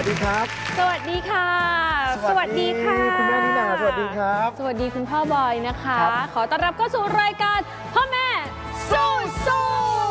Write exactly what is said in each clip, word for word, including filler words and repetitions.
สดีครับสวัสดีค่ะสวัสดีค่ะคุณแม่นิน่าสวัสดีครับสวัสดีคุณพ่อบอยนะคะขอต้อนรับเข้าสู่รายการพ่อแม่สู้สู้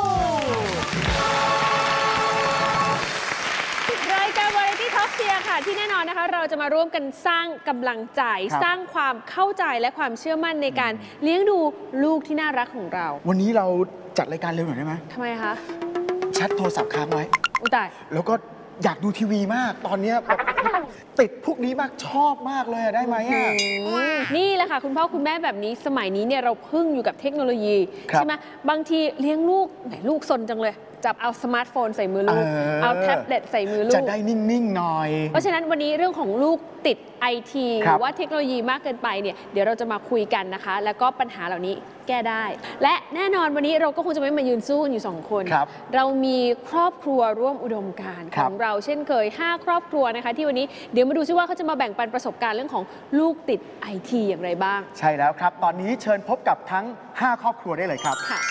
รายการ Variety Talk Cheer ค่ะที่แน่นอนนะคะเราจะมาร่วมกันสร้างกำลังใจสร้างความเข้าใจและความเชื่อมั่นในการเลี้ยงดูลูกที่น่ารักของเราวันนี้เราจัดรายการเร็วหน่อยได้ไหมทำไมคะแชทโทรศัพท์ค้างไว้อุยตายแล้วก็อยากดูทีวีมากตอนนี้แบบติดพวกนี้มากชอบมากเลยได้ไหมอ่ะนี่แหละค่ะคุณพ่อคุณแม่แบบนี้สมัยนี้เนี่ยเราพึ่งอยู่กับเทคโนโลยีใช่ไหมบางทีเลี้ยงลูกไหนลูกซนจังเลยจับเอาสมาร์ทโฟนใส่มือลูกเอาแท็บเล็ตใส่มือลูกจะได้นิ่งๆหน่อยเพราะฉะนั้นวันนี้เรื่องของลูกติดไอทีหรือว่าเทคโนโลยีมากเกินไปเนี่ยเดี๋ยวเราจะมาคุยกันนะคะแล้วก็ปัญหาเหล่านี้แก้ได้และแน่นอนวันนี้เราก็คงจะไม่มายืนสู้กันอยู่สองคนเรามีครอบครัวร่วมอุดมการณ์ของเราเช่นเคยห้าครอบครัวนะคะที่วันนี้เดี๋ยวมาดูซิว่าเขาจะมาแบ่งปันประสบการณ์เรื่องของลูกติดไอทีอย่างไรบ้างใช่แล้วครับตอนนี้เชิญพบกับทั้งห้าครอบครัวได้เลยครับค่ะ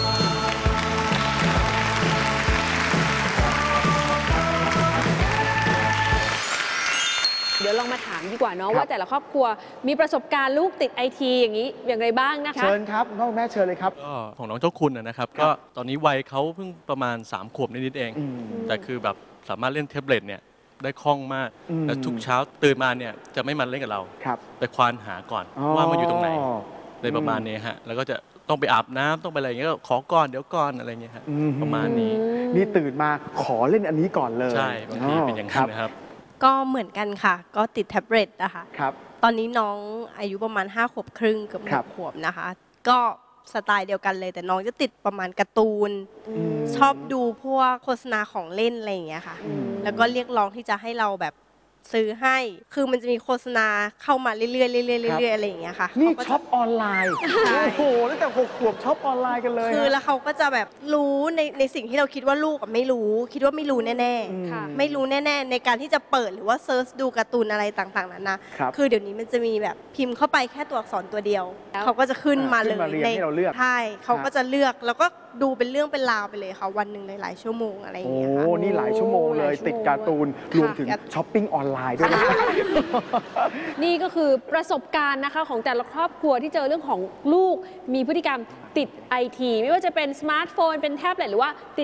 เดี๋ยวลองมาถามดีกว่าเนาะว่าแต่ละครอบครัวมีประสบการณ์ลูกติดไอทีอย่างนี้อย่างไรบ้างนะคะเชิญครับพ่อแม่เชิญเลยครับก็ของน้องเจ้าคุณนะครับก็ตอนนี้วัยเขาเพิ่งประมาณสามขวบนิดๆเองแต่คือแบบสามารถเล่นแท็บเล็ตเนี่ยได้คล่องมากและทุกเช้าตื่นมาเนี่ยจะไม่มาเล่นกับเราไปควานหาก่อนว่ามันอยู่ตรงไหนเลยประมาณนี้ฮะแล้วก็จะต้องไปอาบน้ำต้องไปอะไรอย่างเงี้ยขอก่อนเดี๋ยวก่อนอะไรเงี้ยฮะประมาณนี้นี่ตื่นมาขอเล่นอันนี้ก่อนเลยใช่บางทีเป็นอย่างนั้นนะครับก็เหมือนกันค่ะก็ติดแท็บเล็ตนะคะครับตอนนี้น้องอายุประมาณห้าขวบครึ่งเกือบหกขวบนะคะก็สไตล์เดียวกันเลยแต่น้องจะติดประมาณการ์ตูนชอบดูพวกโฆษณาของเล่นอะไรอย่างเงี้ยค่ะแล้วก็เรียกร้องที่จะให้เราแบบซื้อให้คือมันจะมีโฆษณาเข้ามาเรื่อยๆเรื่อยๆเรื่อยๆอะไรอย่างเงี้ยค่ะนี่ช็อปออนไลน์โอ้โหตั้งแต่หกขวบช็อปออนไลน์กันเลยคือแล้วเขาก็จะแบบรู้ในในสิ่งที่เราคิดว่าลูกไม่รู้คิดว่าไม่รู้แน่ๆไม่รู้แน่ๆในการที่จะเปิดหรือว่าเซิร์ชดูการ์ตูนอะไรต่างๆนั้นนะคือเดี๋ยวนี้มันจะมีแบบพิมพ์เข้าไปแค่ตัวอักษรตัวเดียวเขาก็จะขึ้นมาเลยในใช่เขาก็จะเลือกแล้วก็ดูเป็นเรื่องเป็นราวไปเลยค่ะวันหนึ่งหลายๆชั่วโมงอะไรอย่างเงี้ยค่ะโอ้นี่หลายชั่วโมงเลยติดการ์ตูนรวมถึงช้อปปิ้งออนไลน์ด้วยนี่ก็คือประสบการณ์นะคะของแต่ละครอบครัวที่เจอเรื่องของลูกมีพฤติกรรมติดไอทีไม่ว่าจะเป็นสมาร์ทโฟนเป็นแท็บเล็ตหรือว่าติด